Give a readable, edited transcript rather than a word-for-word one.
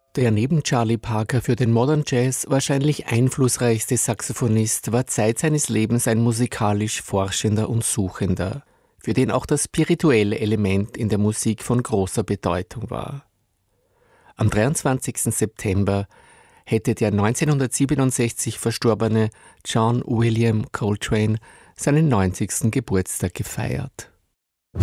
Der neben Charlie Parker für den Modern Jazz wahrscheinlich einflussreichste Saxophonist war Zeit seines Lebens ein musikalisch Forschender und Suchender, für den auch das spirituelle Element in der Musik von großer Bedeutung war. Am 23. September hätte der 1967 verstorbene John William Coltrane seinen 90. Geburtstag gefeiert.